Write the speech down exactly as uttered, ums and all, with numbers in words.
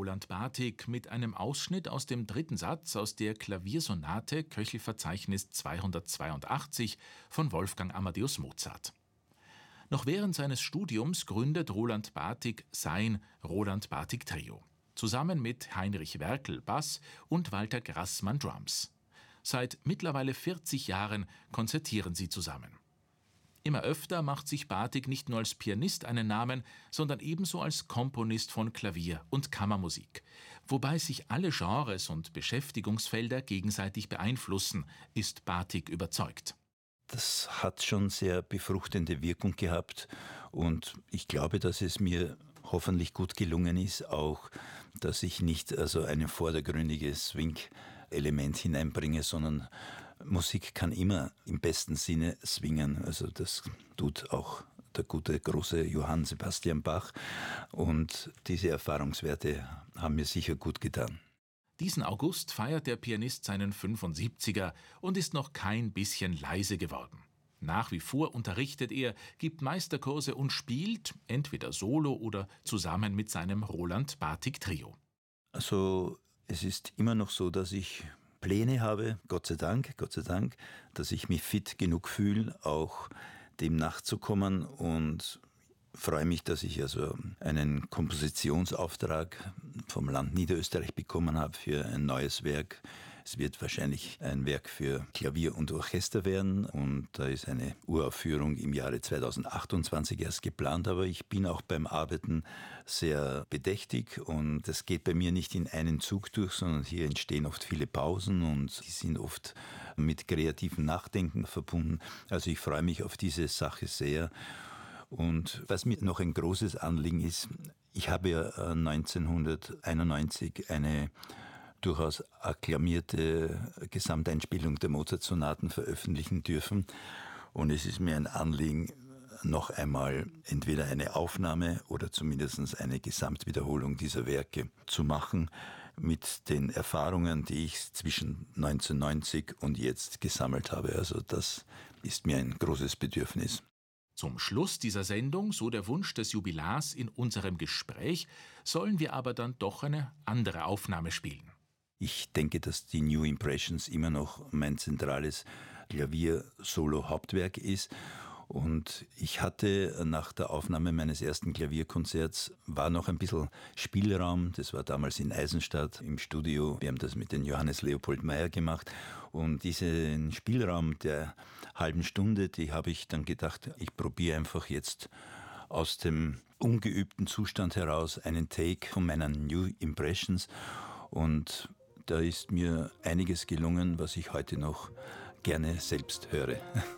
Roland Bartik mit einem Ausschnitt aus dem dritten Satz aus der Klaviersonate Köchelverzeichnis zweihundertzweiundachtzig von Wolfgang Amadeus Mozart. Noch während seines Studiums gründet Roland Bartik sein Roland Bartik Trio, zusammen mit Heinrich Werkel Bass und Walter Grassmann Drums. Seit mittlerweile vierzig Jahren konzertieren sie zusammen. Immer öfter macht sich Bartik nicht nur als Pianist einen Namen, sondern ebenso als Komponist von Klavier- und Kammermusik. Wobei sich alle Genres und Beschäftigungsfelder gegenseitig beeinflussen, ist Bartik überzeugt. Das hat schon sehr befruchtende Wirkung gehabt und ich glaube, dass es mir hoffentlich gut gelungen ist, auch, dass ich nicht also ein vordergründiges Swing-Element hineinbringe, sondern Musik kann immer im besten Sinne swingen. Also das tut auch der gute, große Johann Sebastian Bach und diese Erfahrungswerte haben mir sicher gut getan. Diesen August feiert der Pianist seinen fünfundsiebziger und ist noch kein bisschen leise geworden. Nach wie vor unterrichtet er, gibt Meisterkurse und spielt, entweder solo oder zusammen mit seinem Roland Bartik Trio. Also es ist immer noch so, dass ich Pläne habe, Gott sei Dank, Gott sei Dank, dass ich mich fit genug fühle, auch dem nachzukommen und freue mich, dass ich also einen Kompositionsauftrag vom Land Niederösterreich bekommen habe für ein neues Werk. Es wird wahrscheinlich ein Werk für Klavier und Orchester werden und da ist eine Uraufführung im Jahre zweitausendachtundzwanzig erst geplant, aber ich bin auch beim Arbeiten sehr bedächtig und das geht bei mir nicht in einen Zug durch, sondern hier entstehen oft viele Pausen und die sind oft mit kreativem Nachdenken verbunden. Also ich freue mich auf diese Sache sehr. Und was mir noch ein großes Anliegen ist, ich habe ja neunzehnhunderteinundneunzig eine durchaus akklamierte Gesamteinspielung der Mozart-Sonaten veröffentlichen dürfen. Und es ist mir ein Anliegen, noch einmal entweder eine Aufnahme oder zumindest eine Gesamtwiederholung dieser Werke zu machen mit den Erfahrungen, die ich zwischen neunzehnhundertneunzig und jetzt gesammelt habe. Also das ist mir ein großes Bedürfnis. Zum Schluss dieser Sendung, so der Wunsch des Jubilars in unserem Gespräch, sollen wir aber dann doch eine andere Aufnahme spielen. Ich denke, dass die New Impressions immer noch mein zentrales Klavier-Solo-Hauptwerk ist. Und ich hatte nach der Aufnahme meines ersten Klavierkonzerts, war noch ein bisschen Spielraum, das war damals in Eisenstadt im Studio, wir haben das mit dem Johannes Leopold Mayer gemacht und diesen Spielraum der halben Stunde, die habe ich dann gedacht, ich probiere einfach jetzt aus dem ungeübten Zustand heraus einen Take von meinen New Impressions und da ist mir einiges gelungen, was ich heute noch gerne selbst höre.